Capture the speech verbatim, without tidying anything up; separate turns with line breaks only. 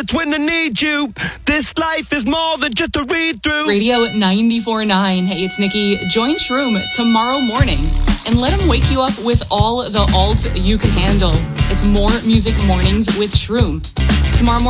that's when I need you. This life is more than just a read through.
Radio ninety-four point nine. Hey, it's Nikki. Join Shroom tomorrow morning and let him wake you up with all the alts you can handle. It's More Music Mornings with Shroom. Tomorrow morning.